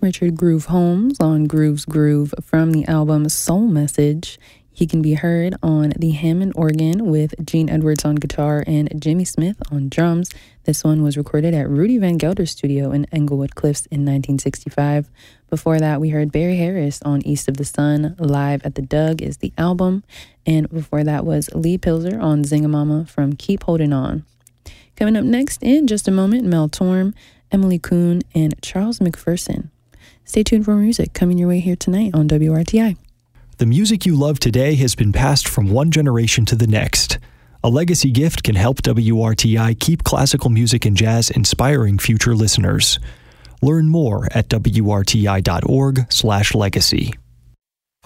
Richard Groove Holmes on Groove's Groove from the album Soul Message. He can be heard on the Hammond organ with Gene Edwards on guitar and Jimmy Smith on drums. This one was recorded at Rudy Van Gelder's studio in Englewood Cliffs in 1965. Before that, we heard Barry Harris on East of the Sun. Live at the Doug is the album. And before that was Lee Pilzer on Zingamama from Keep Holding On. Coming up next in just a moment, Mel Torm, Emily Kuhn, and Charles McPherson. Stay tuned for more music coming your way here tonight on WRTI. The music you love today has been passed from one generation to the next. A legacy gift can help WRTI keep classical music and jazz inspiring future listeners. Learn more at WRTI.org/legacy.